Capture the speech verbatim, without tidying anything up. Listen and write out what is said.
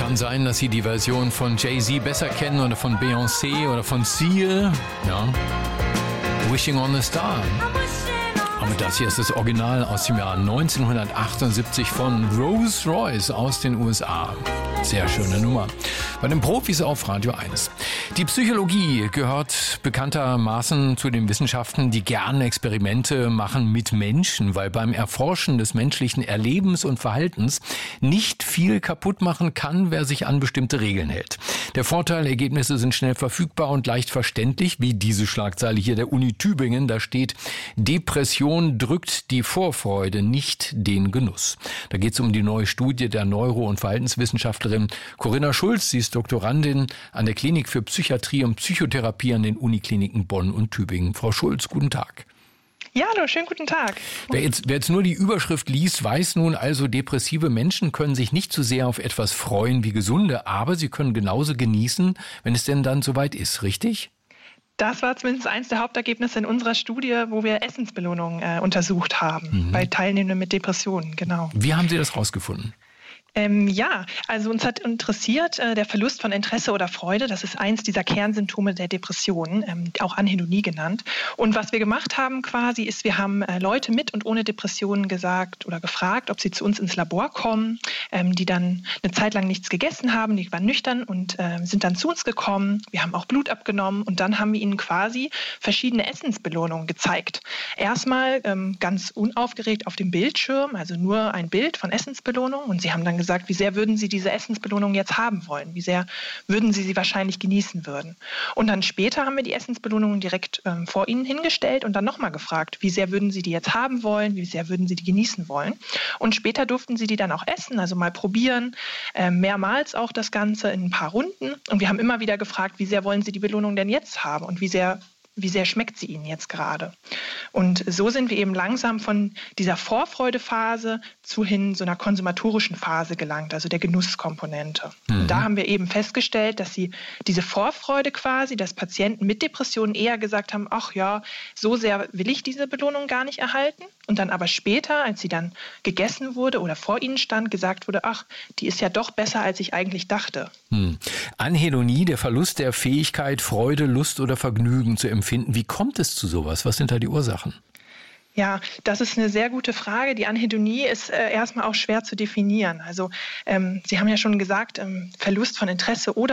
Kann sein, dass Sie die Version von Jay-Z besser kennen oder von Beyoncé oder von Seal. Ja. Wishing on a Star. Aber das hier ist das Original aus dem Jahr neunzehnhundertachtundsiebzig von Rolls-Royce aus den U S A. Sehr schöne Nummer. Bei den Profis auf Radio eins. Die Psychologie gehört bekanntermaßen zu den Wissenschaften, die gerne Experimente machen mit Menschen, weil beim Erforschen des menschlichen Erlebens und Verhaltens nicht viel kaputt machen kann, wer sich an bestimmte Regeln hält. Der Vorteil, Ergebnisse sind schnell verfügbar und leicht verständlich, wie diese Schlagzeile hier der Uni Tübingen. Da steht: Depression drückt die Vorfreude, nicht den Genuss. Da geht es um die neue Studie der Neuro- und Verhaltenswissenschaftlerin Corinna Schulz. Sie ist Doktorandin an der Klinik für Psychiatrie und Psychotherapie an den Unikliniken Bonn und Tübingen. Frau Schulz, guten Tag. Ja, hallo, schönen guten Tag. Wer jetzt, wer jetzt nur die Überschrift liest, weiß nun also, depressive Menschen können sich nicht so sehr auf etwas freuen wie gesunde, aber sie können genauso genießen, wenn es denn dann soweit ist, richtig? Das war zumindest eins der Hauptergebnisse in unserer Studie, wo wir Essensbelohnungen äh, untersucht haben, mhm. bei Teilnehmenden mit Depressionen, genau. Wie haben Sie das rausgefunden? Ähm, ja, also uns hat interessiert äh, der Verlust von Interesse oder Freude. Das ist eins dieser Kernsymptome der Depression, ähm, auch Anhedonie genannt. Und was wir gemacht haben quasi ist, wir haben äh, Leute mit und ohne Depressionen gesagt oder gefragt, ob sie zu uns ins Labor kommen, ähm, die dann eine Zeit lang nichts gegessen haben, die waren nüchtern und äh, sind dann zu uns gekommen. Wir haben auch Blut abgenommen und dann haben wir ihnen quasi verschiedene Essensbelohnungen gezeigt. Erstmal ähm, ganz unaufgeregt auf dem Bildschirm, also nur ein Bild von Essensbelohnung, und sie haben dann gesagt, gesagt, wie sehr würden Sie diese Essensbelohnung jetzt haben wollen? Wie sehr würden Sie sie wahrscheinlich genießen würden? Und dann später haben wir die Essensbelohnungen direkt ähm, vor Ihnen hingestellt und dann nochmal gefragt, wie sehr würden Sie die jetzt haben wollen? Wie sehr würden Sie die genießen wollen? Und später durften Sie die dann auch essen, also mal probieren, äh, mehrmals auch das Ganze in ein paar Runden. Und wir haben immer wieder gefragt, wie sehr wollen Sie die Belohnung denn jetzt haben? Und wie sehr Wie sehr schmeckt sie Ihnen jetzt gerade? Und so sind wir eben langsam von dieser Vorfreudephase zu hin so einer konsumatorischen Phase gelangt, also der Genusskomponente. Mhm. Und da haben wir eben festgestellt, dass sie diese Vorfreude quasi, dass Patienten mit Depressionen eher gesagt haben, ach ja, so sehr will ich diese Belohnung gar nicht erhalten. Und dann aber später, als sie dann gegessen wurde oder vor ihnen stand, gesagt wurde, ach, die ist ja doch besser, als ich eigentlich dachte. Hm. Anhedonie, der Verlust der Fähigkeit, Freude, Lust oder Vergnügen zu empfinden. Wie kommt es zu sowas? Was sind da die Ursachen? Ja, das ist eine sehr gute Frage. Die Anhedonie ist äh, erstmal auch schwer zu definieren. Also ähm, Sie haben ja schon gesagt, ähm, Verlust von Interesse oder